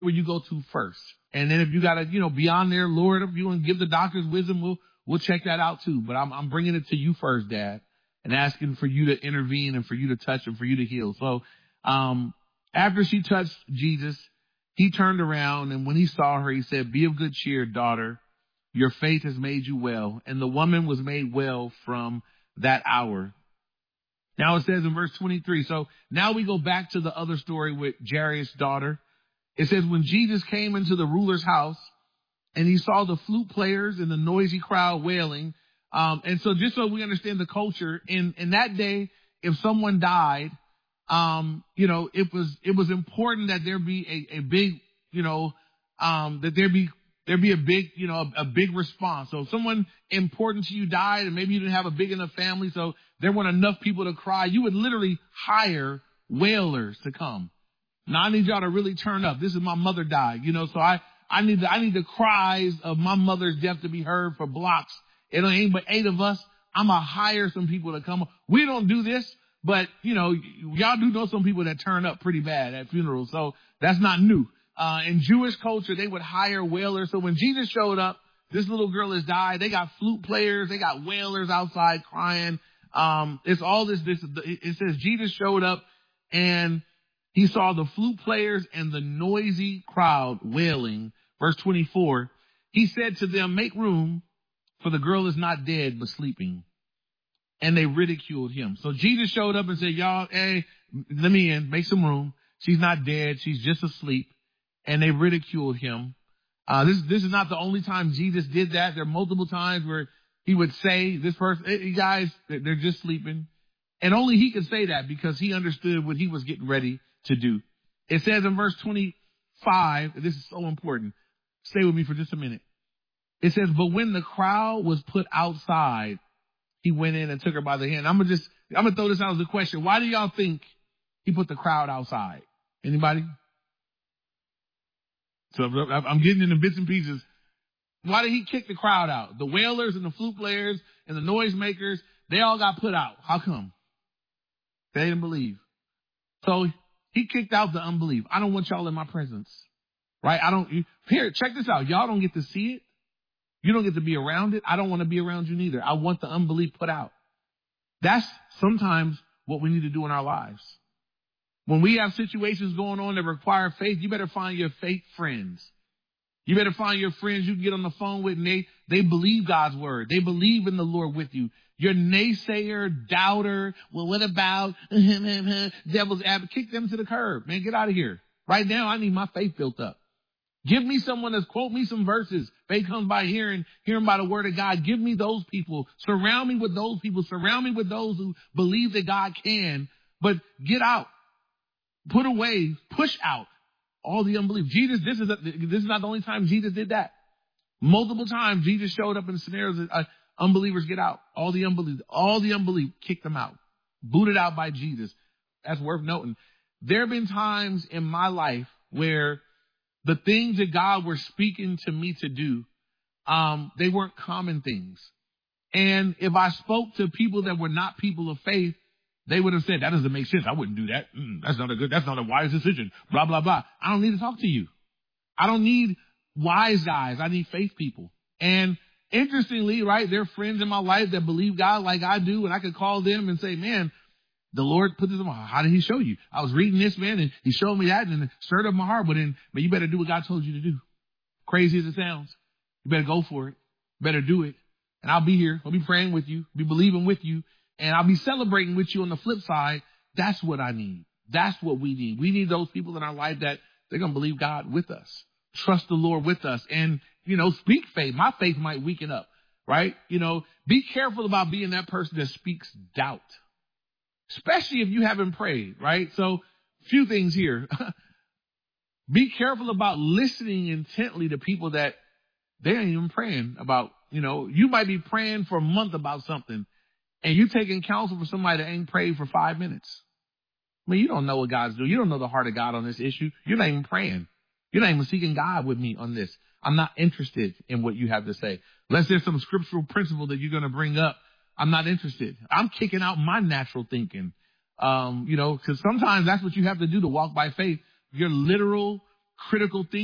where you go to first. And then if you got to, beyond there, Lord, if you want to give the doctors wisdom, we'll check that out too. But I'm bringing it to you first, Dad, and asking for you to intervene and for you to touch and for you to heal. So, after she touched Jesus, he turned around, and when he saw her, he said, "Be of good cheer, daughter. Your faith has made you well." And the woman was made well from that hour. Now it says in verse 23. So now we go back to the other story with Jairus' daughter. It says, when Jesus came into the ruler's house and he saw the flute players and the noisy crowd wailing. And so just so we understand the culture, in that day, if someone died, it was important that there be a big, that there be a big, a big response. So if someone important to you died and maybe you didn't have a big enough family, so there weren't enough people to cry, you would literally hire wailers to come. Now I need y'all to really turn up. This is my mother died, so I need the cries of my mother's death to be heard for blocks. It ain't but 8 of us. I'm going to hire some people to come. We don't do this, but y'all do know some people that turn up pretty bad at funerals. So that's not new. In Jewish culture, they would hire wailers. So when Jesus showed up, this little girl has died. They got flute players. They got wailers outside crying. It's all this, it says Jesus showed up and he saw the flute players and the noisy crowd wailing. Verse 24, he said to them, "Make room, for the girl is not dead, but sleeping." And they ridiculed him. So Jesus showed up and said, "Y'all, hey, let me in, make some room. She's not dead. She's just asleep." And they ridiculed him. This is not the only time Jesus did that. There are multiple times where he would say, this person, hey, guys, they're just sleeping. And only he could say that because he understood what he was getting ready to do. It says in verse 25, this is so important. Stay with me for just a minute. It says, but when the crowd was put outside, he went in and took her by the hand. I'm going to throw this out as a question. Why do y'all think he put the crowd outside? Anybody? So I'm getting into bits and pieces. Why did he kick the crowd out? The wailers and the flute players and the noisemakers, they all got put out. How come? They didn't believe. So he kicked out the unbelief. I don't want y'all in my presence. Right? Here, check this out. Y'all don't get to see it. You don't get to be around it. I don't want to be around you neither. I want the unbelief put out. That's sometimes what we need to do in our lives. When we have situations going on that require faith, you better find your faith friends. You better find your friends you can get on the phone with, and they believe God's word. They believe in the Lord with you. Your naysayer, doubter, well, what about devil's advocate? Kick them to the curb, man. Get out of here. Right now, I need my faith built up. Give me someone that's quote me some verses. Faith comes by hearing by the word of God. Give me those people. Surround me with those people. Surround me with those who believe that God can. But get out. Put away, push out all the unbelief. Jesus, this is not the only time Jesus did that. Multiple times Jesus showed up in scenarios that unbelievers get out. All the unbelief, kicked them out. Booted out by Jesus. That's worth noting. There have been times in my life where the things that God were speaking to me to do, they weren't common things. And if I spoke to people that were not people of faith, they would have said, that doesn't make sense. I wouldn't do that. That's not a wise decision. Blah, blah, blah. I don't need to talk to you. I don't need wise guys. I need faith people. And interestingly, right, there are friends in my life that believe God like I do. And I could call them and say, man, the Lord put this in my heart. How did he show you? I was reading this, man, and he showed me that and it stirred up my heart. But you better do what God told you to do. Crazy as it sounds. You better go for it. Better do it. And I'll be here. I'll be praying with you, be believing with you. And I'll be celebrating with you on the flip side. That's what I need. That's what we need. We need those people in our life that they're going to believe God with us. Trust the Lord with us. And, speak faith. My faith might weaken up, right? Be careful about being that person that speaks doubt, especially if you haven't prayed, right? So few things here. Be careful about listening intently to people that they ain't even praying about. You might be praying for a month about something. And you taking counsel for somebody that ain't prayed for 5 minutes. I mean, you don't know what God's doing. You don't know the heart of God on this issue. You're not even praying. You're not even seeking God with me on this. I'm not interested in what you have to say. Unless there's some scriptural principle that you're going to bring up, I'm not interested. I'm kicking out my natural thinking. Because sometimes that's what you have to do to walk by faith. Your literal critical thinking.